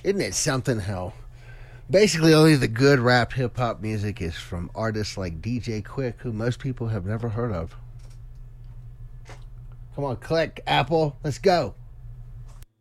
Isn't it something how basically only the good rap hip hop music is from artists like DJ Quick, who most people have never heard of. Come on, click, Apple. Let's go.